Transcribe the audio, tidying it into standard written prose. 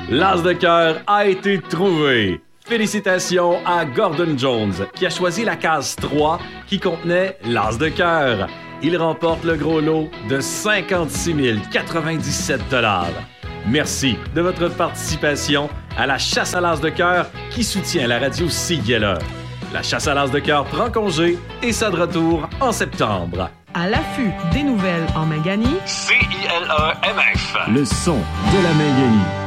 L'as de cœur a été trouvé. Félicitations à Gordon Jones, qui a choisi la case 3 qui contenait l'as de cœur. Il remporte le gros lot de 56 097 $. Merci de votre participation à la chasse à l'as de cœur qui soutient la radio CILE. La chasse à l'as de cœur prend congé et sera de retour en septembre. À l'affût des nouvelles en Mangani, CILE-MF. Le son de la Mangani.